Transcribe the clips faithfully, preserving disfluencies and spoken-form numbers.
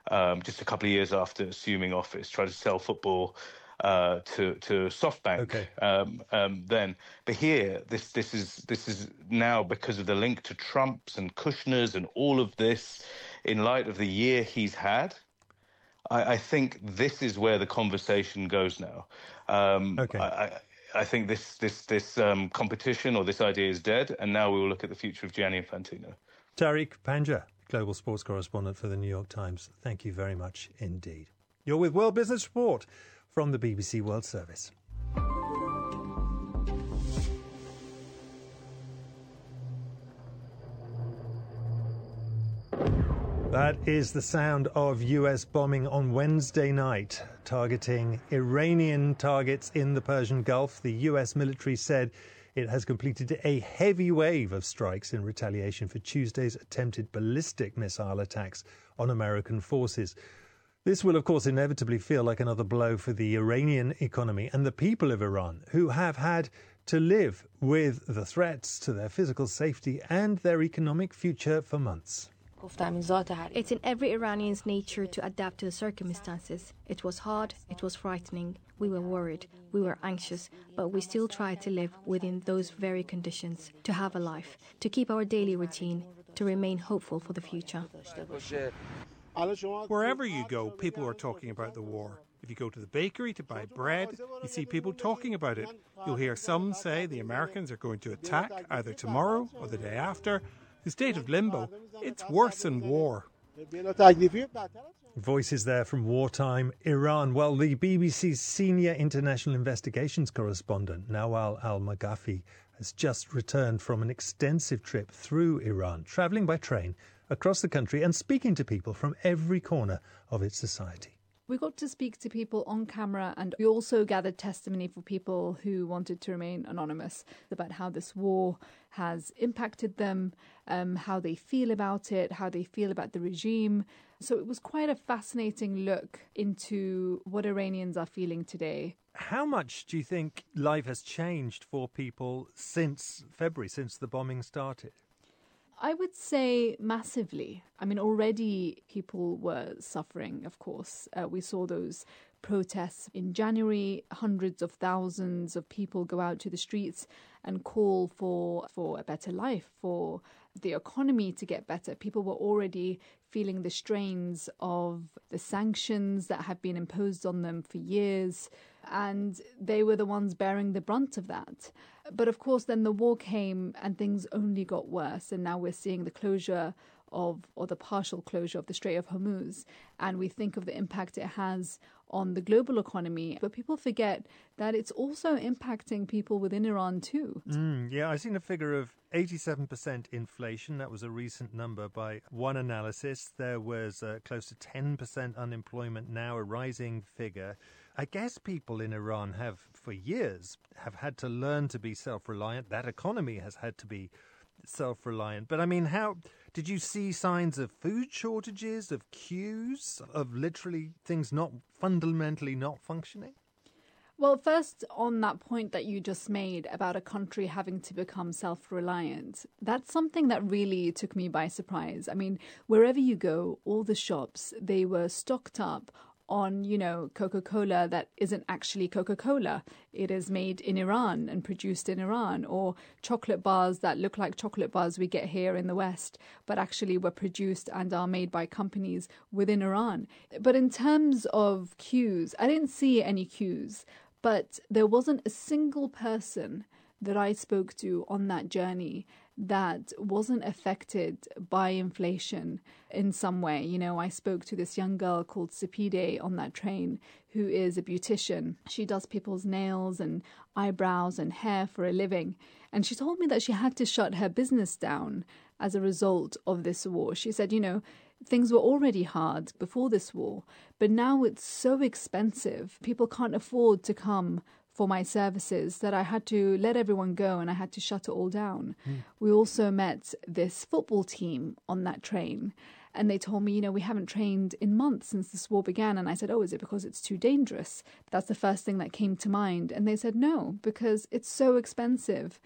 um, just a couple of years after assuming office, tried to sell football uh, to to SoftBank. Okay. Um, um, then, but here, this this is this is now because of the link to Trump's and Kushner's and all of this, in light of the year he's had. I, I think this is where the conversation goes now. Um, okay. I, I think this this this um, competition or this idea is dead, and now we will look at the future of Gianni Infantino. Tariq Panja, global sports correspondent for the New York Times. Thank you very much indeed. You're with World Business Report from the B B C World Service. That is the sound of U S bombing on Wednesday night, targeting Iranian targets in the Persian Gulf. The U S military said it has completed a heavy wave of strikes in retaliation for Tuesday's attempted ballistic missile attacks on American forces. This will, of course, inevitably feel like another blow for the Iranian economy and the people of Iran, who have had to live with the threats to their physical safety and their economic future for months. It's in every Iranian's nature to adapt to the circumstances. It was hard, it was frightening, we were worried, we were anxious, but we still tried to live within those very conditions, to have a life, to keep our daily routine, to remain hopeful for the future. Wherever you go, people are talking about the war. If you go to the bakery to buy bread, you see people talking about it. You'll hear some say the Americans are going to attack either tomorrow or the day after. The state of limbo, it's worse than war. Voices there from wartime Iran. Well, the B B C's senior international investigations correspondent, Nawal Al-Maghafi, has just returned from an extensive trip through Iran, travelling by train across the country and speaking to people from every corner of its society. We got to speak to people on camera, and we also gathered testimony for people who wanted to remain anonymous about how this war has impacted them, um, how they feel about it, how they feel about the regime. So it was quite a fascinating look into what Iranians are feeling today. How much do you think life has changed for people since February, since the bombing started? I would say massively. I mean, already people were suffering, of course. Uh, we saw those protests in January. Hundreds of thousands of people go out to the streets and call for, for a better life, for the economy to get better. People were already feeling the strains of the sanctions that have been imposed on them for years, and they were the ones bearing the brunt of that. But of course, then the war came and things only got worse. And now we're seeing the closure of, or the partial closure of the Strait of Hormuz. And we think of the impact it has on the global economy. But people forget that it's also impacting people within Iran too. Mm, yeah, I've seen a figure of eighty-seven percent inflation. That was a recent number by one analysis. There was uh, close to ten percent unemployment now, a rising figure. I guess people in Iran have, for years, have had to learn to be self-reliant. That economy has had to be self-reliant. But I mean, how did you see signs of food shortages, of queues, of literally things not fundamentally not functioning? Well, first, on that point that you just made about a country having to become self-reliant, that's something that really took me by surprise. I mean, wherever you go, all the shops, they were stocked up on, you know, Coca-Cola that isn't actually Coca-Cola. It is made in Iran and produced in Iran, or chocolate bars that look like chocolate bars we get here in the West, but actually were produced and are made by companies within Iran. But in terms of queues, I didn't see any queues, but there wasn't a single person that I spoke to on that journey that wasn't affected by inflation in some way. You know, I spoke to this young girl called Sapide on that train, who is a beautician. She does people's nails and eyebrows and hair for a living. And she told me that she had to shut her business down as a result of this war. She said, you know, things were already hard before this war, but now it's so expensive. People can't afford to come for my services that I had to let everyone go and I had to shut it all down. Mm. We also met this football team on that train, And they told me, you know, we haven't trained in months since this war began. And I said, oh, is it because it's too dangerous? That's the first thing that came to mind. And they said, no, because it's so expensive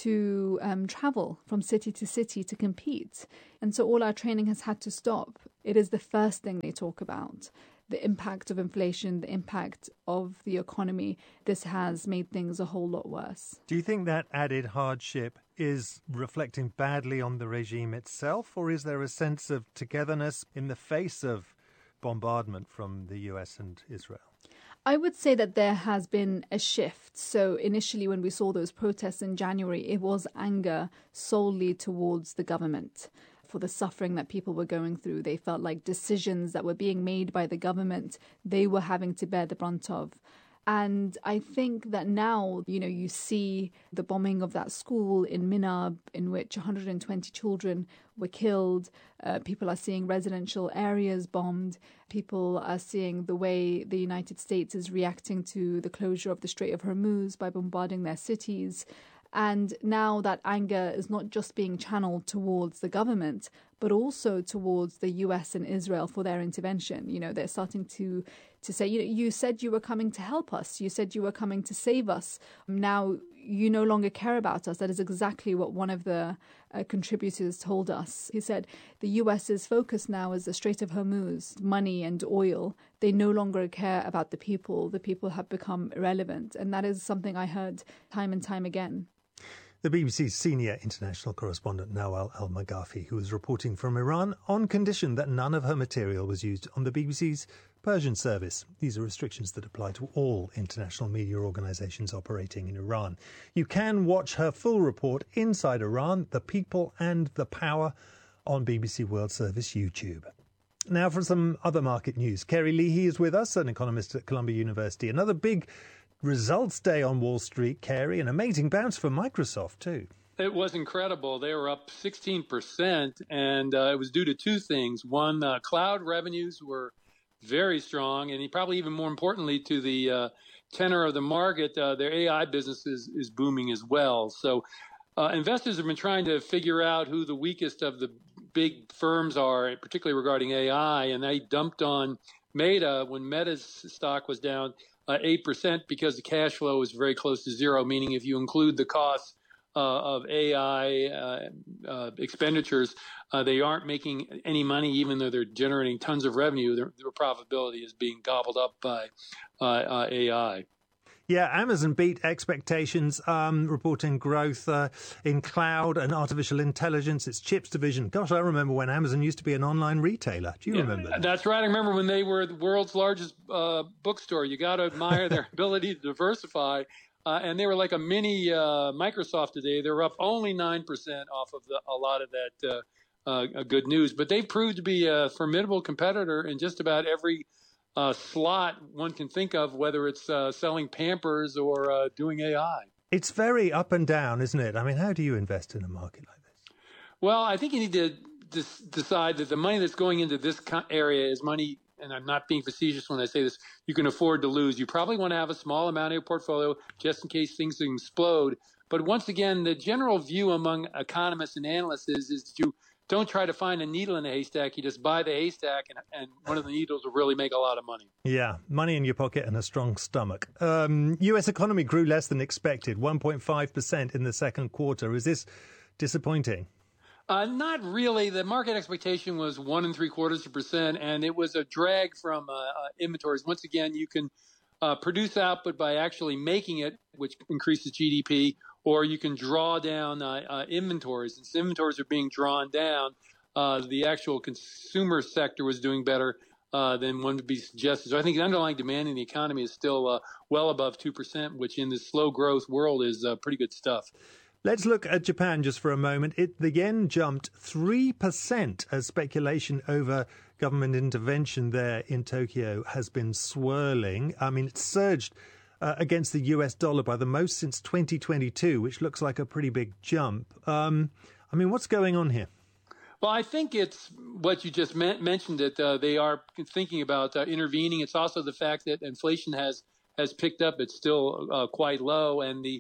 to um, travel from city to city to compete. And so all our training has had to stop. It is the first thing they talk about. The impact of inflation, the impact of the economy. This has made things a whole lot worse. Do you think that added hardship is reflecting badly on the regime itself, or is there a sense of togetherness in the face of bombardment from the U S and Israel? I would say that there has been a shift. So initially when we saw those protests in January, it was anger solely towards the government for the suffering that people were going through. They felt like decisions that were being made by the government, they were having to bear the brunt of. And I think that now, you know, you see the bombing of that school in Minab, in which one hundred twenty children were killed. Uh, people are seeing residential areas bombed. People are seeing the way the United States is reacting to the closure of the Strait of Hormuz by bombarding their cities. And now that anger is not just being channeled towards the government, but also towards the U S and Israel for their intervention. You know, they're starting to to say, you know, you said you were coming to help us. You said you were coming to save us. Now you no longer care about us. That is exactly what one of the uh, contributors told us. He said the U S's focus now is the Strait of Hormuz, money and oil. They no longer care about the people. The people have become irrelevant. And that is something I heard time and time again. The B B C's senior international correspondent Nawal Al-Maghafi, who was reporting from Iran on condition that none of her material was used on the B B C's Persian service. These are restrictions that apply to all international media organisations operating in Iran. You can watch her full report, Inside Iran, The People and the Power, on B B C World Service YouTube. Now for some other market news. Kerry Leahy is with us, an economist at Columbia University. Another big results day on Wall Street, Kerry, an amazing bounce for Microsoft too. It was incredible. They were up sixteen percent, and uh, it was due to two things. One, uh, cloud revenues were very strong, and probably even more importantly to the uh, tenor of the market, uh, their A I business is, is booming as well. So uh, investors have been trying to figure out who the weakest of the big firms are, particularly regarding A I, and they dumped on Meta when Meta's stock was down Uh, eight percent because the cash flow is very close to zero, meaning if you include the costs uh, of A I uh, uh, expenditures, uh, they aren't making any money, even though they're generating tons of revenue. Their, their profitability is being gobbled up by uh, uh, A I. Yeah, Amazon beat expectations, um, reporting growth uh, in cloud and artificial intelligence, its chips division. Gosh, I remember when Amazon used to be an online retailer. Do you yeah, remember that? That's right. I remember when they were the world's largest uh, bookstore. You got to admire their ability to diversify. Uh, and they were like a mini uh, Microsoft today. They're up only nine percent off of the, a lot of that uh, uh, good news. But they've proved to be a formidable competitor in just about every Uh, slot one can think of, whether it's uh, selling Pampers or uh, doing A I. It's very up and down, isn't it? I mean, how do you invest in a market like this? Well, I think you need to dis- decide that the money that's going into this area is money, and I'm not being facetious when I say this, you can afford to lose. You probably want to have a small amount of your portfolio just in case things explode. But once again, the general view among economists and analysts is, is that you don't try to find a needle in a haystack. You just buy the haystack, and, and one of the needles will really make a lot of money. Yeah, money in your pocket and a strong stomach. Um, U S economy grew less than expected, one point five percent in the second quarter. Is this disappointing? Uh, not really. The market expectation was one and three quarters of a percent, and it was a drag from uh, uh, inventories. Once again, you can uh, produce output by actually making it, which increases G D P, or you can draw down uh, uh, inventories. Since inventories are being drawn down, uh, the actual consumer sector was doing better uh, than one would be suggested. So I think the underlying demand in the economy is still uh, well above two percent, which in this slow growth world is uh, pretty good stuff. Let's look at Japan just for a moment. It, the yen jumped three percent as speculation over government intervention there in Tokyo has been swirling. I mean, it surged uh, against the U S dollar by the most since twenty twenty-two, which looks like a pretty big jump. Um, I mean, what's going on here? Well, I think it's what you just me- mentioned, that uh, they are thinking about uh, intervening. It's also the fact that inflation has, has picked up. It's still uh, quite low, and the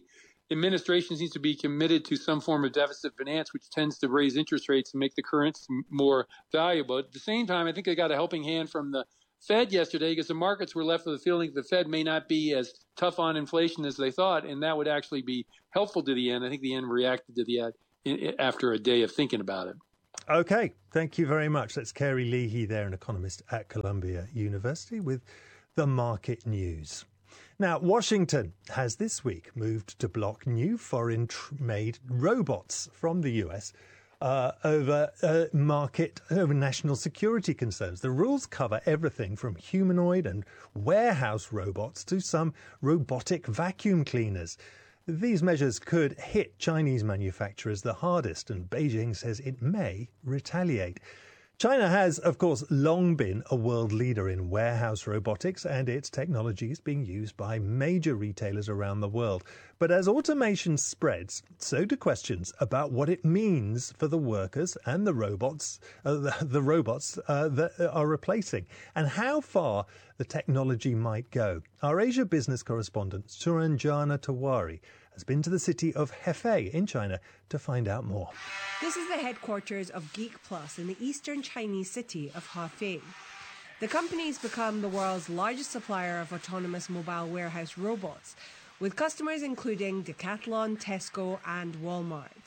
administration seems to be committed to some form of deficit finance, which tends to raise interest rates and make the currency more valuable. At the same time, I think they got a helping hand from the Fed yesterday because the markets were left with the feeling the Fed may not be as tough on inflation as they thought, and that would actually be helpful to the yen. I think the yen reacted to the yen after a day of thinking about it. Okay, thank you very much. That's Kerry Leahy there, an economist at Columbia University, with the market news. Now, Washington has this week moved to block new foreign-made robots from the U S uh, over uh, market, over national security concerns. The rules cover everything from humanoid and warehouse robots to some robotic vacuum cleaners. These measures could hit Chinese manufacturers the hardest, and Beijing says it may retaliate. China has, of course, long been a world leader in warehouse robotics, and its technology is being used by major retailers around the world. But as automation spreads, so do questions about what it means for the workers and the robots, uh, the, the robots uh, that are replacing, and how far the technology might go. Our Asia business correspondent, Suranjana Tewari, has been to the city of Hefei in China to find out more. This is the headquarters of Geek Plus in the eastern Chinese city of Hefei. The company's become the world's largest supplier of autonomous mobile warehouse robots, with customers including Decathlon, Tesco and Walmart.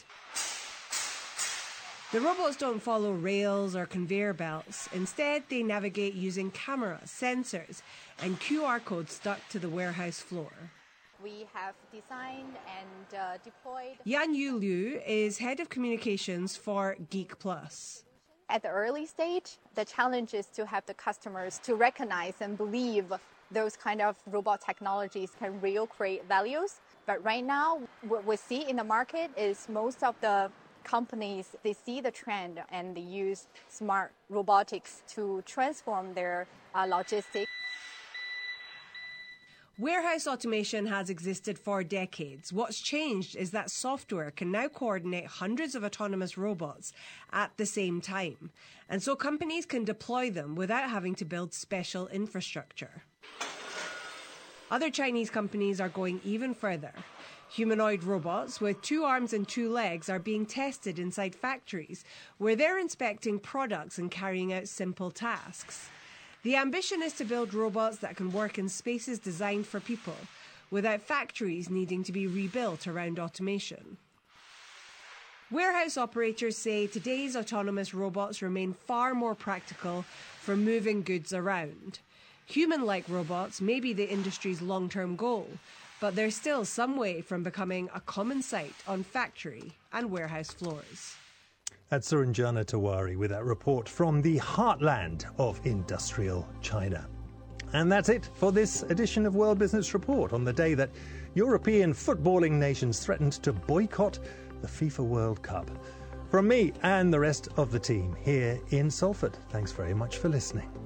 The robots don't follow rails or conveyor belts. Instead, they navigate using cameras, sensors and Q R codes stuck to the warehouse floor. We have designed and uh, deployed. Yan Yu Liu is head of communications for Geek Plus. At the early stage, the challenge is to have the customers to recognize and believe those kind of robot technologies can really create values. But right now, what we see in the market is most of the companies, they see the trend and they use smart robotics to transform their uh, logistics. Warehouse automation has existed for decades. What's changed is that software can now coordinate hundreds of autonomous robots at the same time. And so companies can deploy them without having to build special infrastructure. Other Chinese companies are going even further. Humanoid robots with two arms and two legs are being tested inside factories where they're inspecting products and carrying out simple tasks. The ambition is to build robots that can work in spaces designed for people, without factories needing to be rebuilt around automation. Warehouse operators say today's autonomous robots remain far more practical for moving goods around. Human-like robots may be the industry's long-term goal, but they're still some way from becoming a common sight on factory and warehouse floors. That's Suranjana Tewari with that report from the heartland of industrial China. And that's it for this edition of World Business Report on the day that European footballing nations threatened to boycott the FIFA World Cup. From me and the rest of the team here in Salford, thanks very much for listening.